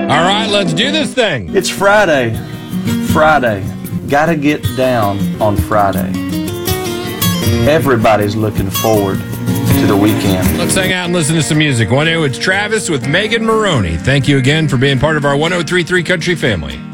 All right, let's do this thing. It's Friday. Friday. Gotta get down on Friday. Everybody's looking forward to the weekend. Let's hang out and listen to some music. It's Travis with Megan Maroney. Thank you again for being part of our 103.3 Country family.